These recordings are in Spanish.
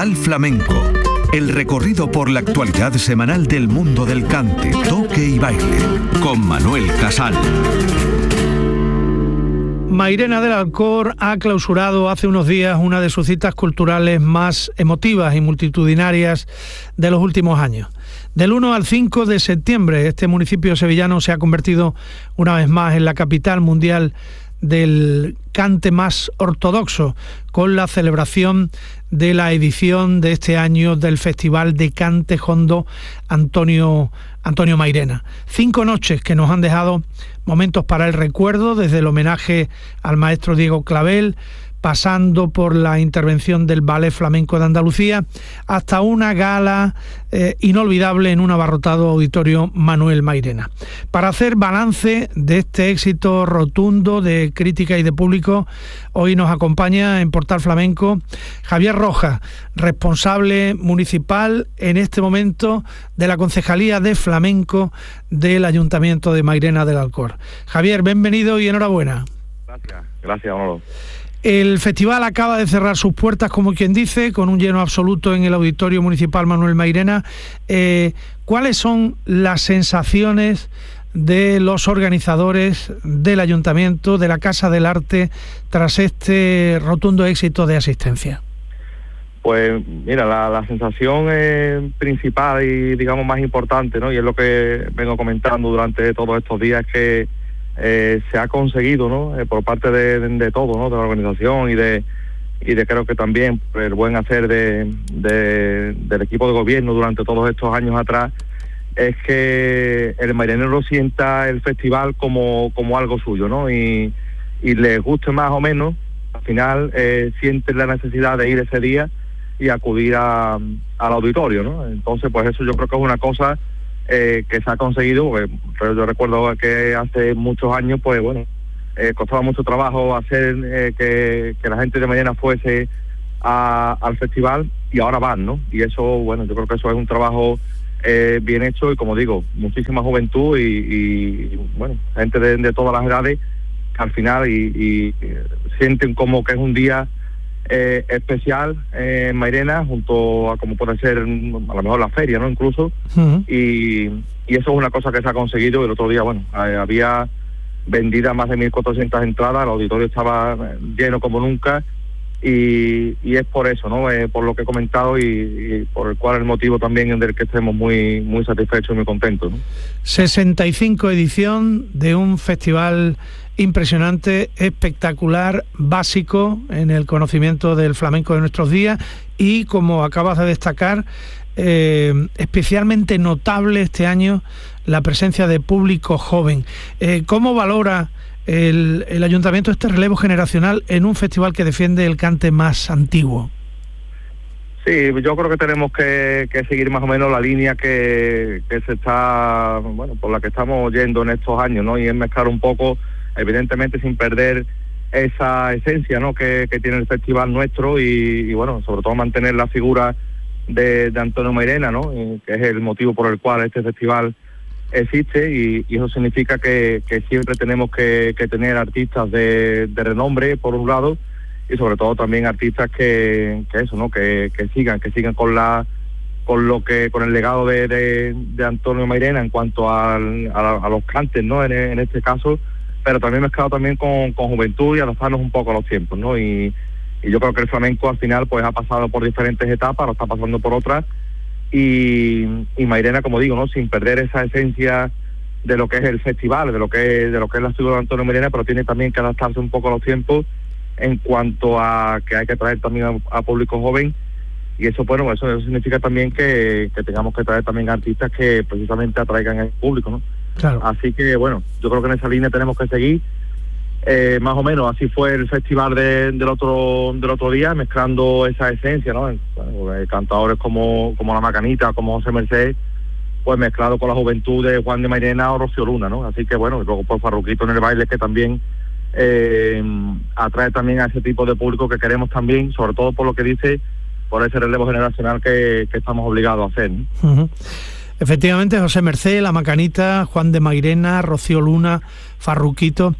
Capital Flamenco. El recorrido por la actualidad semanal del mundo del cante, toque y baile, con Manuel Casal. Mairena del Alcor ha clausurado hace unos días una de sus citas culturales más emotivas y multitudinarias de los últimos años. Del 1 al 5 de septiembre, este municipio sevillano se ha convertido una vez más en la capital mundial del cante más ortodoxo, con la celebración de la edición de este año del Festival de Cante Jondo Antonio Mairena. 5 noches que nos han dejado momentos para el recuerdo, desde el homenaje al maestro Diego Clavel, pasando por la intervención del Ballet Flamenco de Andalucía, hasta una gala inolvidable en un abarrotado auditorio Manuel Mairena. Para hacer balance de este éxito rotundo de crítica y de público, hoy nos acompaña en Portal Flamenco Javier Rojas, responsable municipal en este momento de la Concejalía de Flamenco del Ayuntamiento de Mairena del Alcor. Javier, bienvenido y enhorabuena. Gracias, Manolo. El festival acaba de cerrar sus puertas, como quien dice, con un lleno absoluto en el Auditorio Municipal Manuel Mairena. ¿Cuáles son las sensaciones de los organizadores, del Ayuntamiento, de la Casa del Arte, tras este rotundo éxito de asistencia? Pues mira, la sensación principal y digamos más importante, ¿no?, y es lo que vengo comentando durante todos estos días, que se ha conseguido, ¿no?, por parte de todo, ¿no?, de la organización y de creo que también el buen hacer del equipo de gobierno durante todos estos años atrás, es que el mairenero sienta el festival como algo suyo, ¿no?, y les guste más o menos, al final sienten la necesidad de ir ese día y acudir al auditorio, ¿no? Entonces, pues eso yo creo que es una cosa que se ha conseguido, pero yo recuerdo que hace muchos años, pues bueno, costaba mucho trabajo hacer que la gente de Mairena fuese al festival, y ahora van, ¿no? Y eso, bueno, yo creo que eso es un trabajo bien hecho, y como digo, muchísima juventud y bueno, gente de todas las edades, al final y sienten como que es un día especial en Mairena, junto a como puede ser a lo mejor la feria, ¿no?, incluso. Uh-huh. Y eso es una cosa que se ha conseguido. El otro día, bueno, había vendidas más de 1.400 entradas, el auditorio estaba lleno como nunca, y es por eso, ¿no?, por lo que he comentado y por el cual el motivo también del que estemos muy, muy satisfechos y muy contentos, ¿no? 65 edición de un festival impresionante, espectacular, básico en el conocimiento del flamenco de nuestros días, y como acabas de destacar, especialmente notable este año la presencia de público joven. ¿Cómo valora el Ayuntamiento este relevo generacional en un festival que defiende el cante más antiguo? Sí, yo creo que tenemos que seguir más o menos la línea que se está, bueno, por la que estamos yendo en estos años, ¿no? Y es mezclar un poco, evidentemente sin perder esa esencia, ¿no?, que tiene el festival nuestro, y bueno, sobre todo mantener la figura de Antonio Mairena, ¿no?, que es el motivo por el cual este festival existe, y eso significa que siempre tenemos que tener artistas de renombre, por un lado, y sobre todo también artistas que eso, ¿no?, que sigan con el legado de Antonio Mairena en cuanto a los cantes, ¿no?, en este caso, pero también mezclado también con juventud y adaptarnos un poco a los tiempos, ¿no? Y yo creo que el flamenco al final pues ha pasado por diferentes etapas, lo está pasando por otras, y Mairena, como digo, ¿no?, sin perder esa esencia de lo que es el festival, de lo que es la figura de Antonio Mairena, pero tiene también que adaptarse un poco a los tiempos en cuanto a que hay que traer también a público joven, y eso, bueno, eso significa también que tengamos que traer también artistas que precisamente atraigan al público, ¿no? Claro. Así que, bueno, yo creo que en esa línea tenemos que seguir. Más o menos así fue el festival del otro día, mezclando esa esencia, ¿no? Cantadores como La Macanita, como José Merced, pues mezclado con la juventud de Juan de Mairena o Rocío Luna, ¿no? Así que, bueno, y luego por Farruquito en el baile, que también atrae también a ese tipo de público que queremos también, sobre todo por lo que dice, por ese relevo generacional que estamos obligados a hacer, ¿no? Uh-huh. Efectivamente, José Merced, La Macanita, Juan de Mairena, Rocío Luna, Farruquito.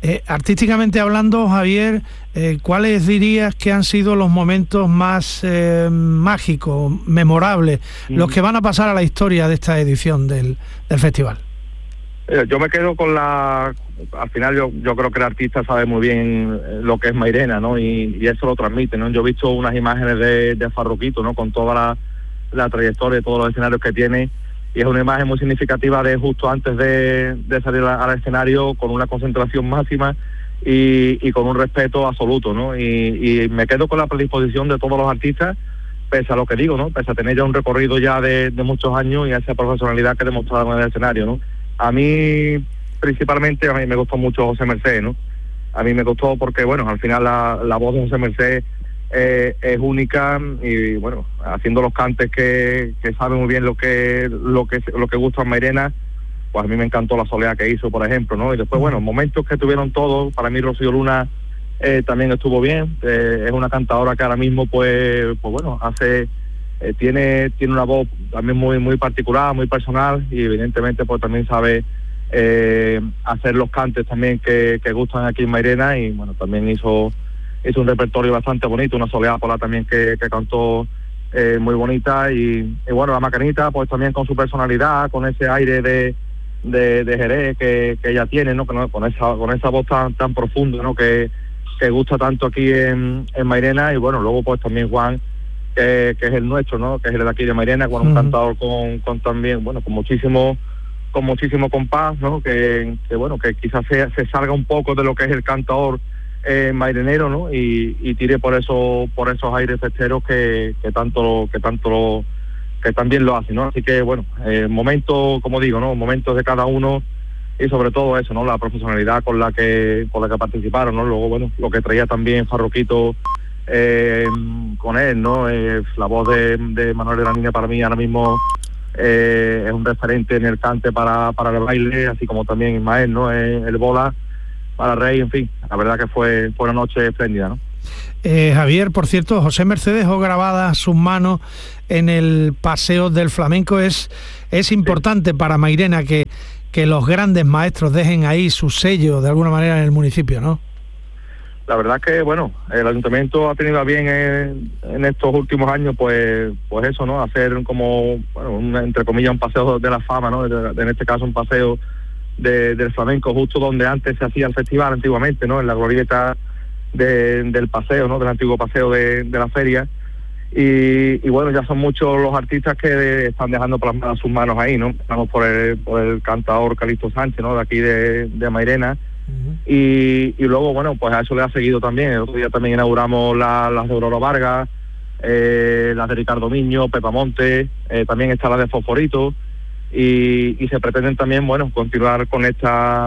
Artísticamente hablando, Javier, ¿cuáles dirías que han sido los momentos más mágicos, memorables, los que van a pasar a la historia de esta edición del festival? Yo me quedo con al final yo creo que el artista sabe muy bien lo que es Mairena, ¿no? Y eso lo transmite, ¿no? Yo he visto unas imágenes de Farruquito, ¿no? Con toda la trayectoria de todos los escenarios que tiene, y es una imagen muy significativa de justo antes de salir al escenario, con una concentración máxima y con un respeto absoluto, ¿no? Y me quedo con la predisposición de todos los artistas, pese a lo que digo, ¿no? Pese a tener ya un recorrido ya de muchos años y a esa profesionalidad que demostraron en el escenario, ¿no? A mí, principalmente, a mí me gustó mucho José Merced, ¿no? A mí me gustó porque, bueno, al final la voz de José Merced es única, y, bueno, haciendo los cantes que sabe muy bien lo que gusta en Mairena, pues a mí me encantó la soleá que hizo, por ejemplo, ¿no? Y después, bueno, momentos que tuvieron todos, para mí Rocío Luna también estuvo bien, es una cantadora que ahora mismo, pues bueno, tiene una voz también muy particular, muy personal, y evidentemente pues también sabe hacer los cantes también que gustan aquí en Mairena, y bueno, también hizo un repertorio bastante bonito, una soleá por la también que cantó muy bonita, y bueno, la Macanita pues también con su personalidad, con ese aire de Jerez que ella tiene, ¿no? Con esa voz tan profunda, ¿no? Que gusta tanto aquí en Mairena. Y bueno, luego pues también Juan, que es el nuestro, ¿no? Que es el de aquí de Mairena, con un cantador con también, bueno, con muchísimo compás, ¿no? Que bueno, que quizás se salga un poco de lo que es el cantador mairenero, ¿no? Y tire por esos aires festeros que también lo hacen, ¿no? Así que bueno, momentos, como digo, ¿no? Momentos de cada uno, y sobre todo eso, ¿no? La profesionalidad con la que participaron, ¿no? Luego, bueno, lo que traía también Farruquito con él, ¿no? La voz de Manuel de la Niña para mí ahora mismo es un referente en el cante para el baile, así como también Ismael, ¿no? El bola para Rey, en fin, la verdad que fue una noche espléndida, ¿no? Javier, por cierto, José Merced dejó grabadas sus manos en el Paseo del Flamenco. Es importante para Mairena que los grandes maestros dejen ahí su sello de alguna manera en el municipio, ¿no? La verdad que, bueno, el ayuntamiento ha tenido a bien en estos últimos años, pues eso, ¿no? Hacer como, bueno, entre comillas, un paseo de la fama, ¿no? En este caso un paseo del flamenco, justo donde antes se hacía el festival antiguamente, ¿no? En la glorieta del paseo, ¿no? Del antiguo paseo de la feria. Y bueno, ya son muchos los artistas que están dejando plasmadas sus manos ahí, ¿no? Estamos por el cantador Calixto Sánchez, ¿no? De aquí de Mairena. Y luego, bueno, pues a eso le ha seguido también. El otro día también inauguramos las de Aurora Vargas, las de Ricardo Miño, Pepa Monte, también está la de Fosforito, y se pretenden también, bueno, continuar con este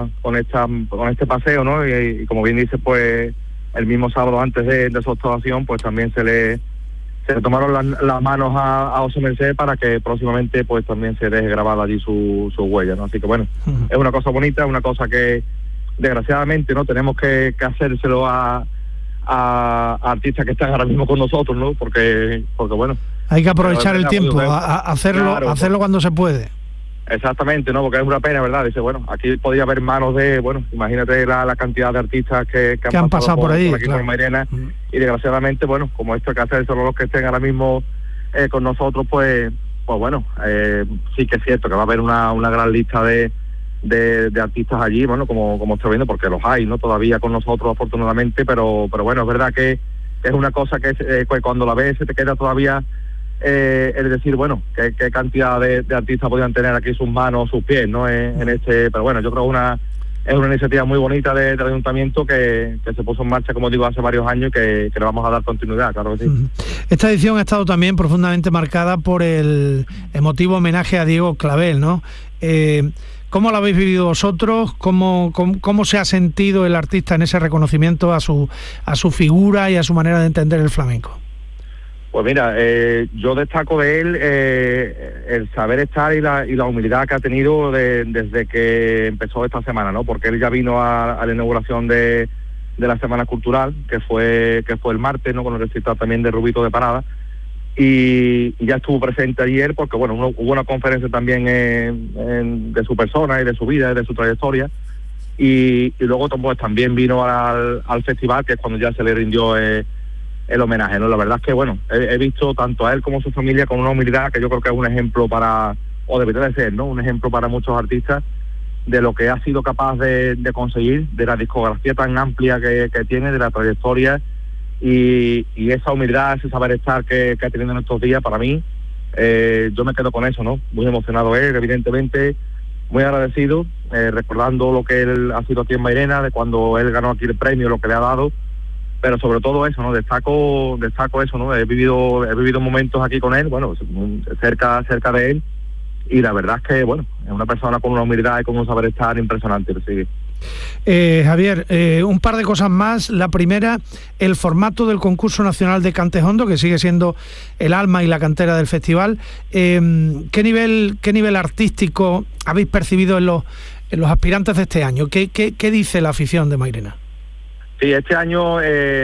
paseo, ¿no? Y como bien dice, pues el mismo sábado antes de su actuación, pues también se le tomaron las manos a José Merced para que próximamente pues también se deje grabada allí su huella, ¿no? Así que bueno, es una cosa bonita, una cosa que desgraciadamente no tenemos que hacérselo a artistas que están ahora mismo con nosotros, ¿no? Porque bueno, hay que aprovechar el tiempo, hacerlo cuando se puede. Exactamente, ¿no? Porque es una pena, ¿verdad? Dice, bueno, aquí podría haber manos de, bueno, imagínate la cantidad de artistas que han pasado por ahí, claro, por Mairena, y desgraciadamente, bueno, como esto hay que hacer solo los que estén ahora mismo con nosotros, pues bueno, sí que es cierto que va a haber una gran lista de artistas allí, bueno, como estoy viendo, porque los hay, ¿no? Todavía con nosotros, afortunadamente, pero bueno, es verdad que es una cosa que cuando la ves se te queda todavía es decir, bueno, qué cantidad de artistas podrían tener aquí sus manos, sus pies, ¿no? Pero bueno, yo creo que es una iniciativa muy bonita del ayuntamiento que se puso en marcha, como digo, hace varios años, y que le vamos a dar continuidad, claro que sí. Esta edición ha estado también profundamente marcada por el emotivo homenaje a Diego Clavel, ¿no? ¿Cómo lo habéis vivido vosotros? ¿Cómo se ha sentido el artista en ese reconocimiento a su figura y a su manera de entender el flamenco? Pues mira, yo destaco de él el saber estar y la humildad que ha tenido desde que empezó esta semana, ¿no? Porque él ya vino a la inauguración de la Semana Cultural, que fue el martes, ¿no? Con el recital también de Rubito de Parada, y ya estuvo presente ayer porque, bueno, hubo una conferencia también de su persona y de su vida y de su trayectoria, y luego pues también vino al festival, que es cuando ya se le rindió el homenaje, ¿no? La verdad es que, bueno, he visto tanto a él como a su familia con una humildad que yo creo que es un ejemplo o debería de ser, ¿no? Un ejemplo para muchos artistas de lo que ha sido capaz de conseguir, de la discografía tan amplia que tiene, de la trayectoria y esa humildad, ese saber estar que ha tenido en estos días. Para mí, yo me quedo con eso, ¿no? Muy emocionado él, evidentemente, muy agradecido, recordando lo que él ha sido aquí en Mairena, de cuando él ganó aquí el premio, lo que le ha dado, pero sobre todo eso, ¿no? Destaco eso, ¿no? He vivido momentos aquí con él, bueno, cerca de él, y la verdad es que, bueno, es una persona con una humildad y con un saber estar impresionante. Sí. Javier, un par de cosas más. La primera, el formato del concurso nacional de Cantes Hondo, que sigue siendo el alma y la cantera del festival. ¿Qué nivel artístico habéis percibido en los aspirantes de este año? ¿Qué dice la afición de Mairena? Sí, este año,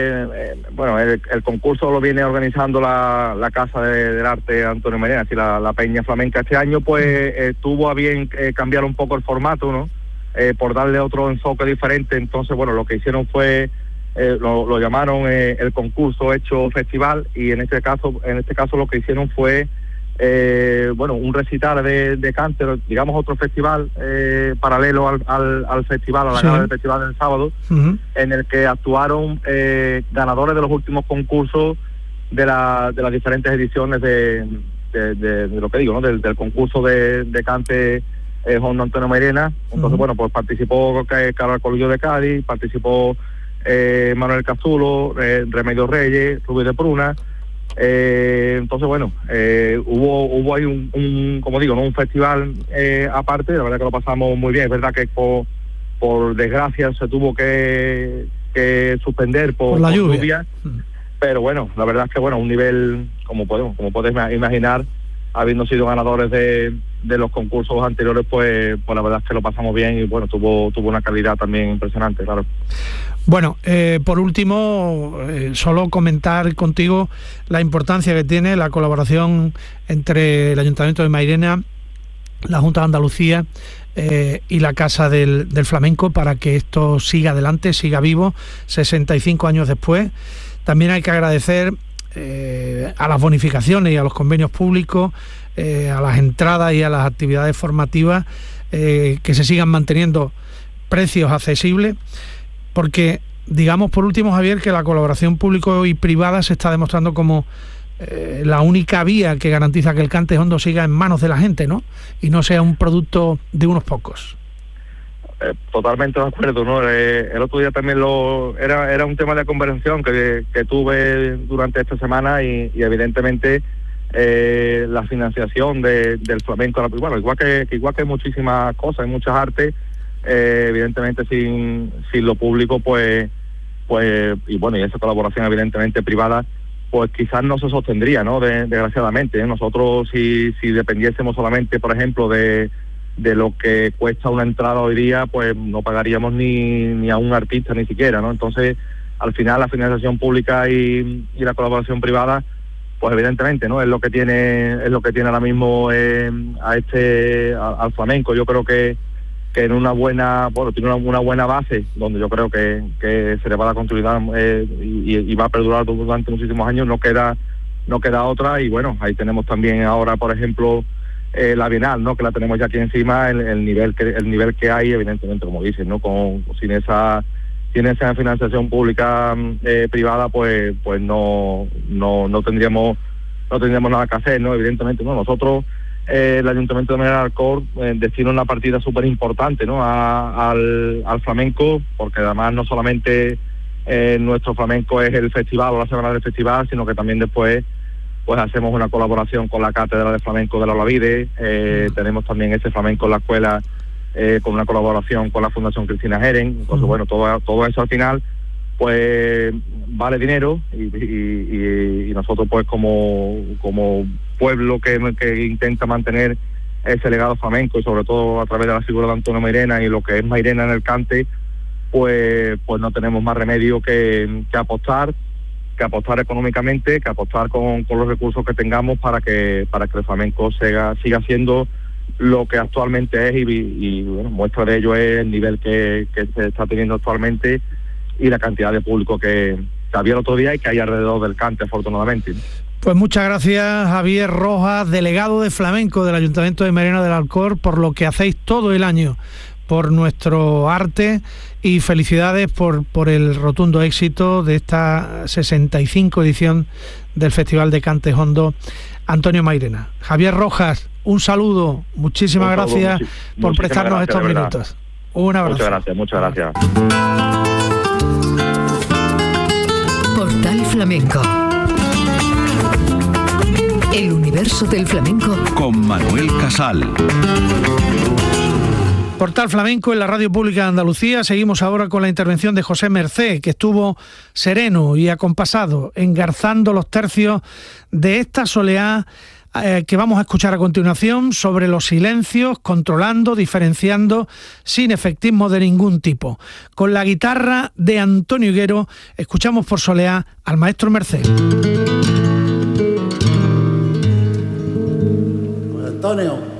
bueno, el concurso lo viene organizando la Casa del Arte Antonio Mairena, así la Peña Flamenca. Este año, pues, tuvo a bien cambiar un poco el formato, ¿no? Por darle otro enfoque diferente. Entonces, bueno, lo que hicieron fue, lo llamaron el concurso hecho festival, y en este caso lo que hicieron fue, bueno, un recital de cante, digamos otro festival paralelo al festival, a la gala del festival del sábado, en el que actuaron ganadores de los últimos concursos de las diferentes ediciones de lo que digo, ¿no? Del concurso de cante Hondo Antonio Mairena. Entonces, bueno, pues participó Carlos Colillo de Cádiz, participó Manuel Cazulo, Remedios Reyes, Rubí de Pruna. Entonces, bueno, hubo ahí un como digo, ¿no? Un festival aparte. La verdad que lo pasamos muy bien. Es verdad que por desgracia se tuvo que suspender por la lluvia. Pero bueno, la verdad es que, bueno, un nivel, como podés imaginar, habiendo sido ganadores de los concursos anteriores, pues la verdad es que lo pasamos bien, y bueno, tuvo una calidad también impresionante, claro. Bueno, por último, solo comentar contigo la importancia que tiene la colaboración entre el Ayuntamiento de Mairena, la Junta de Andalucía y la Casa del Flamenco, para que esto siga adelante, siga vivo 65 años después. También hay que agradecer a las bonificaciones y a los convenios públicos, a las entradas y a las actividades formativas, que se sigan manteniendo precios accesibles, porque digamos, por último, Javier, que la colaboración público y privada se está demostrando como la única vía que garantiza que el Cantes Hondo siga en manos de la gente, ¿no? Y no sea un producto de unos pocos. Totalmente de acuerdo, ¿no? El otro día también era un tema de conversación que tuve durante esta semana, y evidentemente la financiación del flamenco, bueno, igual que muchísimas cosas, hay muchas artes, evidentemente sin lo público, pues y bueno, y esa colaboración evidentemente privada, pues quizás no se sostendría, ¿no? Desgraciadamente, ¿eh? Nosotros si dependiésemos solamente, por ejemplo, de lo que cuesta una entrada hoy día, pues no pagaríamos ni a un artista ni siquiera, ¿no? Entonces, al final, la financiación pública y la colaboración privada, pues evidentemente, ¿no? Es lo que tiene ahora mismo al flamenco. Yo creo que en una buena, bueno, tiene una buena base, donde yo creo que se le va a dar continuidad y va a perdurar durante muchísimos años. No queda otra, y bueno, ahí tenemos también ahora, por ejemplo, la Bienal, ¿no? Que la tenemos ya aquí encima, el nivel que hay, evidentemente, como dicen, ¿no? Sin esa financiación pública privada, pues no tendríamos nada que hacer, ¿no? Evidentemente, ¿no? Nosotros, el Ayuntamiento de Mairena del Alcor destina una partida súper importante, ¿no? al flamenco, porque además no solamente nuestro flamenco es el festival o la semana del festival, sino que también después pues hacemos una colaboración con la Cátedra de Flamenco de la Olavide. Tenemos también ese flamenco en la escuela, con una colaboración con la Fundación Cristina Jeren. Entonces, bueno, todo eso al final pues vale dinero, y nosotros, pues como pueblo que intenta mantener ese legado flamenco, y sobre todo a través de la figura de Antonio Mairena y lo que es Mairena en el cante, pues no tenemos más remedio que apostar económicamente, que apostar con los recursos que tengamos para que el flamenco siga siendo lo que actualmente es y bueno, muestra de ello es el nivel que se está teniendo actualmente y la cantidad de público que había el otro día y que hay alrededor del cante, afortunadamente. Pues muchas gracias, Javier Rojas, delegado de flamenco del Ayuntamiento de Mairena del Alcor, por lo que hacéis todo el año por nuestro arte, y felicidades por el rotundo éxito de esta 65 edición del Festival de Cante Hondo Antonio Mairena. Javier Rojas, un saludo, muchísimas gracias por prestarnos estos minutos. Un abrazo. Muchas gracias. Portal Flamenco. El universo del flamenco con Manuel Casal. Portal Flamenco en la Radio Pública de Andalucía. Seguimos ahora con la intervención de José Mercé, que estuvo sereno y acompasado, engarzando los tercios de esta soleá que vamos a escuchar a continuación, sobre los silencios, controlando, diferenciando, sin efectismo de ningún tipo. Con la guitarra de Antonio Higuero, escuchamos por soleá al maestro Mercé. Antonio.